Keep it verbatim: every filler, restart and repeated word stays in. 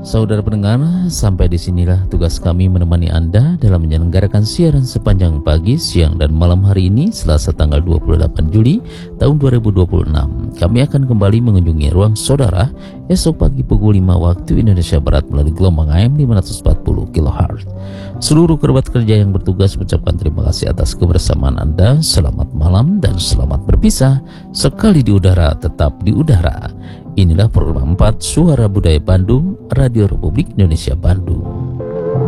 Saudara pendengar, sampai disinilah tugas kami menemani Anda dalam menyelenggarakan siaran sepanjang pagi, siang, dan malam hari ini, Selasa tanggal dua puluh delapan Juli tahun dua ribu dua puluh enam. Kami akan kembali mengunjungi ruang saudara esok pagi pukul lima waktu Indonesia Barat melalui gelombang A M lima ratus empat puluh kilohertz. Seluruh kerabat kerja yang bertugas mengucapkan terima kasih atas kebersamaan Anda. Selamat malam dan selamat berpisah. Sekali di udara, tetap di udara. Inilah program empat Suara Budaya Bandung, Radio Republik Indonesia Bandung.